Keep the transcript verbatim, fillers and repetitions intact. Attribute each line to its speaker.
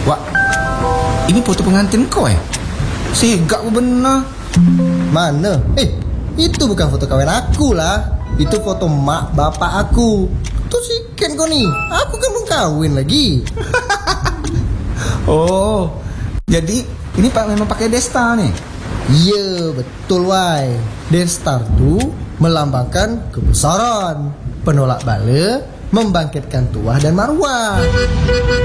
Speaker 1: Wah, ini foto pengantin kau ya? Sigak benar.
Speaker 2: Mana? Eh, itu bukan foto kawin aku lah. Itu foto mak bapak aku. Tuh si Ken kau nih. Aku kan belum kawin lagi.
Speaker 1: Oh, jadi ini Pak memang pakai Destar nih?
Speaker 2: Iya, betul wai. Destar tuh melambangkan kebesaran. Penolak bala membangkitkan tuah dan marwah.